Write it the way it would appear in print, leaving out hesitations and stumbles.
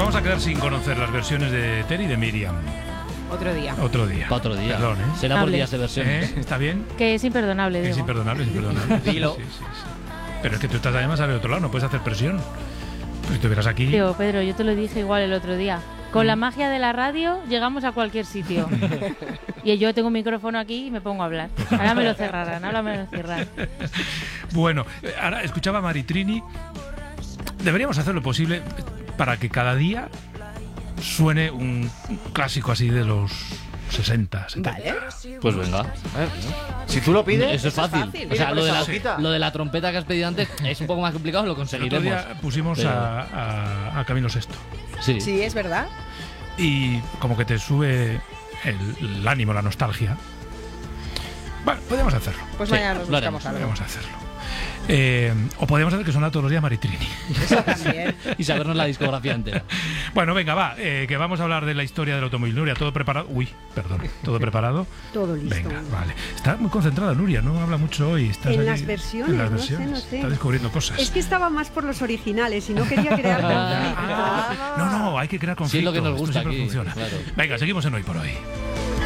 vamos a quedar sin conocer las versiones de Ter y de Miriam. Otro día. Otro día. Pa' otro día. Perdón, Será por días de versiones. ¿Está bien? Que es imperdonable, Es digo. imperdonable, es imperdonable. Dilo. Sí. Pero es que tú estás además al otro lado, no puedes hacer presión. Pues si estuvieras aquí... Tío, Pedro, yo te lo dije igual el otro día. Con la magia de la radio llegamos a cualquier sitio. Y yo tengo un micrófono aquí y me pongo a hablar. Ahora me lo cerrarán. Bueno, ahora escuchaba a Maritrini. Deberíamos hacer lo posible para que cada día suene un clásico así de los 60, 70. Vale. Pues venga. Si tú lo pides, Eso es fácil. fácil. O sea, Mira, lo de, con la, esa hojita. lo de la trompeta que has pedido antes es un poco más complicado, lo El otro conseguiremos. día pusimos Pero- a Camilo VI. Sí. Sí, es verdad. Y como que te sube el ánimo, la nostalgia. Bueno, podemos hacerlo. Pues Sí, mañana nos lo buscamos algo. Podemos hacerlo. O podemos hacer que suena todos los días Maritrini. Eso también. Y sabernos la discografía entera. Bueno, venga, va, que vamos a hablar de la historia del automóvil. Nuria, ¿todo preparado? Uy, perdón, ¿todo preparado? Todo listo. Venga, vale. Está muy concentrada Nuria, no habla mucho hoy. Estás En aquí- las versiones, en las no sé, versiones. no sé. Está descubriendo cosas. Es que estaba más por los originales y no quería crear conflicto. No, hay que crear conflicto. Sí, es lo que nos Esto gusta siempre aquí, funciona. claro. Venga, seguimos en Hoy por Hoy.